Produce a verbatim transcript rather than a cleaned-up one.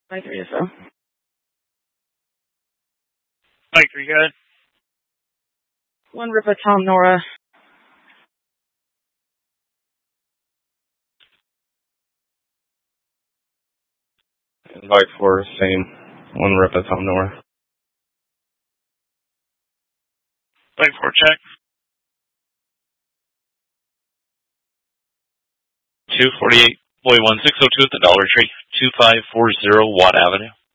Mike three, yes, sir. Mike three, go ahead. One Ripper Tom Nora. And Mike four, same. One Ripper Tom Nora. Mike four, check. two forty-eight, boy one six oh two at the Dollar Tree, two five four zero Watt Avenue.